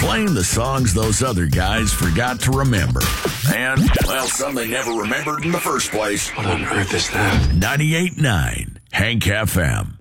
Playing the songs those other guys forgot to remember. And, well, some they never remembered in the first place. What on earth is that? 98.9 Hank FM.